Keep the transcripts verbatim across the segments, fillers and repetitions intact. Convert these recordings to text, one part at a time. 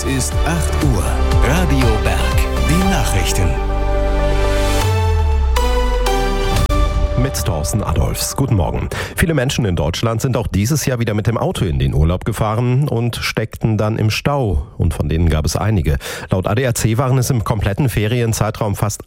Es ist acht Uhr. Radio Berg. Die Nachrichten. Mit Thorsten Adolfs. Guten Morgen. Viele Menschen in Deutschland sind auch dieses Jahr wieder mit dem Auto in den Urlaub gefahren und steckten dann im Stau. Und von denen gab es einige. Laut A D A C waren es im kompletten Ferienzeitraum fast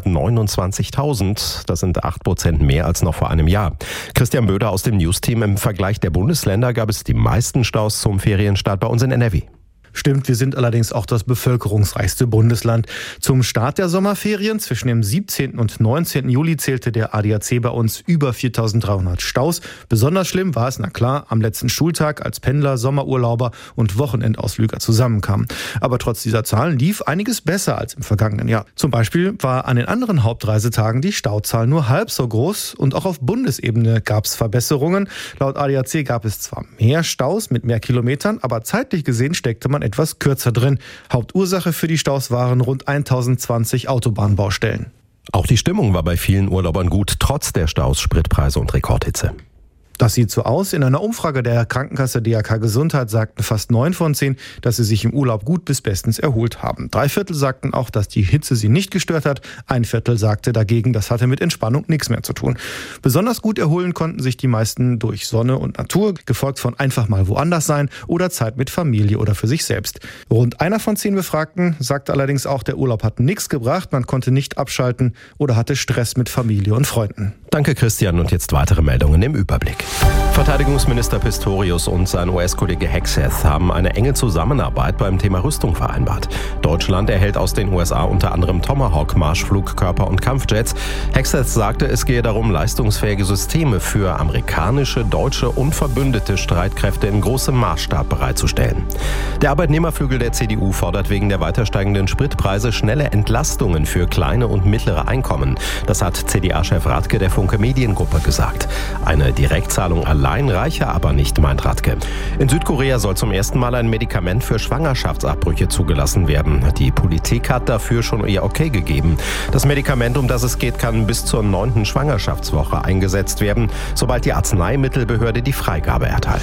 hundertneunundzwanzigtausend. Das sind acht Prozent mehr als noch vor einem Jahr. Christian Böder aus dem News-Team. Im Vergleich der Bundesländer gab es die meisten Staus zum Ferienstart bei uns in N R W. Stimmt, wir sind allerdings auch das bevölkerungsreichste Bundesland. Zum Start der Sommerferien zwischen dem siebzehnten und neunzehnten Juli zählte der A D A C bei uns über viertausenddreihundert Staus. Besonders schlimm war es, na klar, am letzten Schultag, als Pendler, Sommerurlauber und Wochenendausflüger zusammenkamen. Aber trotz dieser Zahlen lief einiges besser als im vergangenen Jahr. Zum Beispiel war an den anderen Hauptreisetagen die Stauzahl nur halb so groß und auch auf Bundesebene gab es Verbesserungen. Laut A D A C gab es zwar mehr Staus mit mehr Kilometern, aber zeitlich gesehen steckte man etwas kürzer drin. Hauptursache für die Staus waren rund tausendzwanzig Autobahnbaustellen. Auch die Stimmung war bei vielen Urlaubern gut, trotz der Staus, Spritpreise und Rekordhitze. Das sieht so aus. In einer Umfrage der Krankenkasse D R K Gesundheit sagten fast neun von zehn, dass sie sich im Urlaub gut bis bestens erholt haben. Drei Viertel sagten auch, dass die Hitze sie nicht gestört hat. Ein Viertel sagte dagegen, das hatte mit Entspannung nichts mehr zu tun. Besonders gut erholen konnten sich die meisten durch Sonne und Natur, gefolgt von einfach mal woanders sein oder Zeit mit Familie oder für sich selbst. Rund einer von zehn Befragten sagte allerdings auch, der Urlaub hat nichts gebracht, man konnte nicht abschalten oder hatte Stress mit Familie und Freunden. Danke Christian und jetzt weitere Meldungen im Überblick. Verteidigungsminister Pistorius und sein U S-Kollege Hegseth haben eine enge Zusammenarbeit beim Thema Rüstung vereinbart. Deutschland erhält aus den U S A unter anderem Tomahawk-Marschflugkörper und Kampfjets. Hegseth sagte, es gehe darum, leistungsfähige Systeme für amerikanische, deutsche und verbündete Streitkräfte in großem Maßstab bereitzustellen. Der Arbeitnehmerflügel der C D U fordert wegen der weiter steigenden Spritpreise schnelle Entlastungen für kleine und mittlere Einkommen. Das hat C D A-Chef Radke der Funke Mediengruppe gesagt. Eine Direktzahlung allein reiche aber nicht, meint Radke. In Südkorea soll zum ersten Mal ein Medikament für Schwangerschaftsabbrüche zugelassen werden. Die Politik hat dafür schon ihr Okay gegeben. Das Medikament, um das es geht, kann bis zur neunten Schwangerschaftswoche eingesetzt werden, sobald die Arzneimittelbehörde die Freigabe erteilt.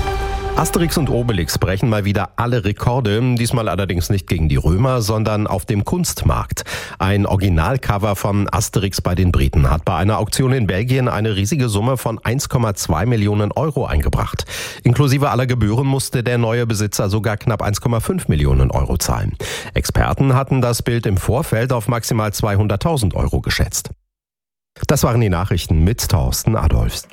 Asterix und Obelix brechen mal wieder alle Rekorde, diesmal allerdings nicht gegen die Römer, sondern auf dem Kunstmarkt. Ein Originalcover von Asterix bei den Briten hat bei einer Auktion in Belgien eine riesige Summe von eins Komma zwei Millionen Euro eingebracht. Inklusive aller Gebühren musste der neue Besitzer sogar knapp eins Komma fünf Millionen Euro zahlen. Experten hatten das Bild im Vorfeld auf maximal zweihunderttausend Euro geschätzt. Das waren die Nachrichten mit Thorsten Adolfs.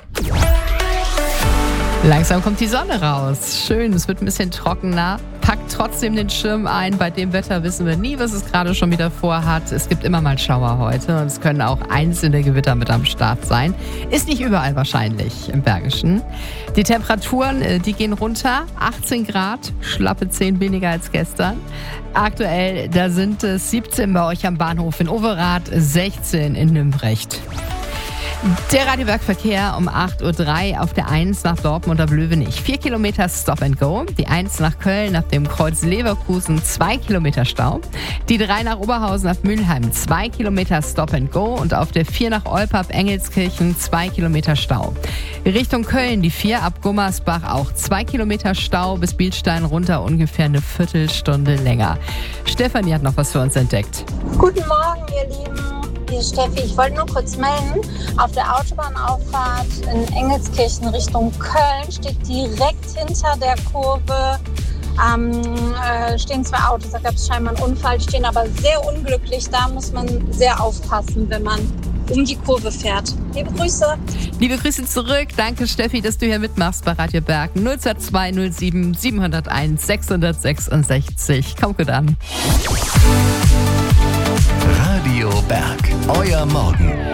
Langsam kommt die Sonne raus. Schön, es wird ein bisschen trockener. Packt trotzdem den Schirm ein. Bei dem Wetter wissen wir nie, was es gerade schon wieder vorhat. Es gibt immer mal Schauer heute und es können auch einzelne Gewitter mit am Start sein. Ist nicht überall wahrscheinlich im Bergischen. Die Temperaturen, die gehen runter. achtzehn Grad, schlappe zehn weniger als gestern. Aktuell, da sind es siebzehn bei euch am Bahnhof in Overath, sechzehn in Nümbrecht. Der Radioberg-Verkehr um acht Uhr drei auf der eins nach Dortmund-Blöwenich. Vier Kilometer Stop and Go. Die eins nach Köln ab dem Kreuz Leverkusen, zwei Kilometer Stau. Die drei nach Oberhausen ab Mülheim, zwei Kilometer Stop and Go. Und auf der vier nach Olpe ab Engelskirchen, zwei Kilometer Stau. Richtung Köln die vier ab Gummersbach auch zwei Kilometer Stau. Bis Bielstein runter ungefähr eine Viertelstunde länger. Stefanie hat noch was für uns entdeckt. Guten Morgen, ihr Lieben. Hier ist Steffi. Ich wollte nur kurz melden, auf der Autobahnauffahrt in Engelskirchen Richtung Köln steht direkt hinter der Kurve ähm, äh, stehen zwei Autos. Da gab es scheinbar einen Unfall, die stehen aber sehr unglücklich. Da muss man sehr aufpassen, wenn man um die Kurve fährt. Liebe Grüße. Liebe Grüße zurück. Danke, Steffi, dass du hier mitmachst bei Radio Berg. null zwei null sieben sieben null eins sechs sechs sechs. Kommt gut an. Radio Berg. Euer Morgen.